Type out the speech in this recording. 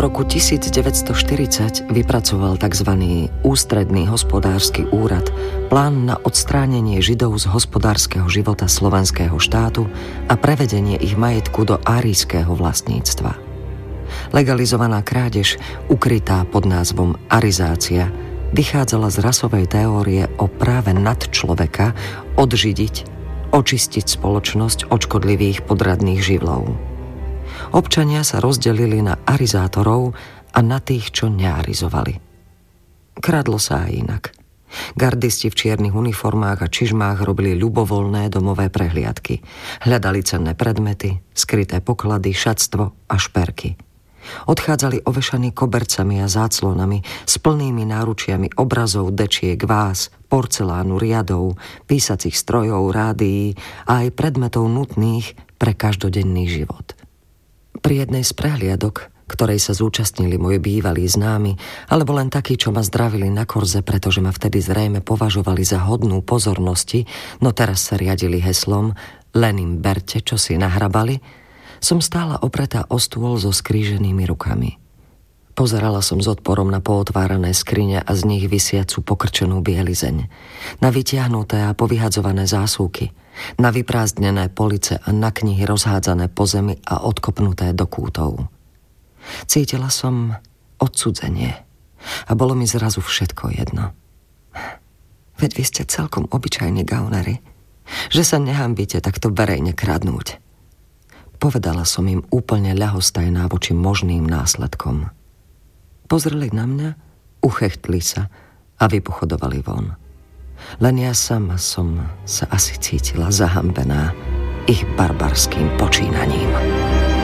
roku 1940 vypracoval tzv. Ústredný hospodársky úrad plán na odstránenie Židov z hospodárskeho života slovenského štátu a prevedenie ich majetku do árijského vlastníctva. Legalizovaná krádež, ukrytá pod názvom arizácia, vychádzala z rasovej teórie o práve nadčloveka odžidiť, očistiť spoločnosť od škodlivých podradných živlov. Občania sa rozdelili na arizátorov a na tých, čo nearizovali. Kradlo sa aj inak. Gardisti v čiernych uniformách a čižmách robili ľubovoľné domové prehliadky. Hľadali cenné predmety, skryté poklady, šatstvo a šperky. Odchádzali ovešaní kobercami a záclonami s plnými náručiami obrazov, dečiek, váz, porcelánu, riadov, písacích strojov, rádií a aj predmetov nutných pre každodenný život. Pri jednej z prehliadok, ktorej sa zúčastnili moji bývalí známi, alebo len takí, čo ma zdravili na korze, pretože ma vtedy zrejme považovali za hodnú pozornosti, no teraz sa riadili heslom len im berte, čo si nahrabali, som stála opretá o stôl so skríženými rukami. Pozerala som s odporom na pootvárané skrine a z nich visiacu pokrčenú bielizeň, na vytiahnuté a povyhadzované zásuvky, na vyprázdnené police a na knihy rozhádzané po zemi a odkopnuté do kútov. Cítila som odcudzenie a bolo mi zrazu všetko jedno. Veď vy ste celkom obyčajní gaunery, že sa nehambíte takto verejne kradnúť. Povedala som im úplne ľahostajná voči možným následkom. Pozreli na mňa, uchechtli sa a vypochodovali von. Len ja sama som sa asi cítila zahambená ich barbarským počínaním.